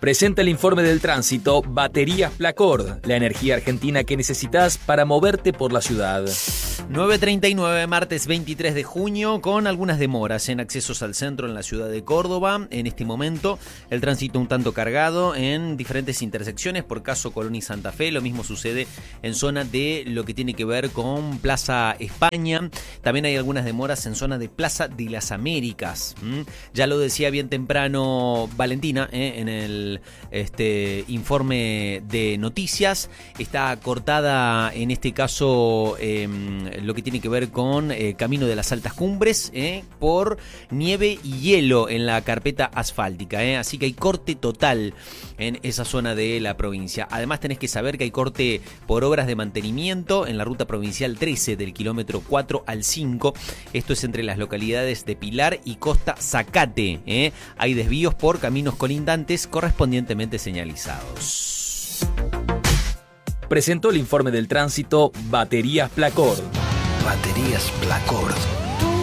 Presenta el informe del tránsito Baterías Placord, la energía argentina que necesitas para moverte por la ciudad. 9:39, martes 23 de junio, con algunas demoras en accesos al centro en la ciudad de Córdoba. En este momento, el tránsito un tanto cargado en diferentes intersecciones, por caso Colón y Santa Fe. Lo mismo sucede en zona de lo que tiene que ver con Plaza España. También hay algunas demoras en zona de Plaza de las Américas. Ya lo decía bien temprano Valentina en el informe de noticias. Está cortada en este caso lo que tiene que ver con Camino de las Altas Cumbres por nieve y hielo en la carpeta asfáltica. Así que hay corte total en esa zona de la provincia. Además tenés que saber que hay corte por obras de mantenimiento en la ruta provincial 13 del kilómetro 4 al 5. Esto es entre las localidades de Pilar y Costa Zacate. Hay desvíos por caminos colindantes correspondientemente señalizados. Presentó el informe del tránsito Baterías Placord. Baterías Placord.